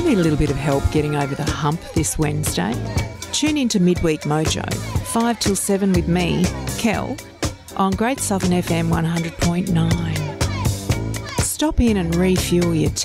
need a little bit of help getting over the hump this Wednesday? Tune in to Midweek Mojo, 5 till 7 with me, Kel, on Great Southern FM 100.9. Stop in and refuel your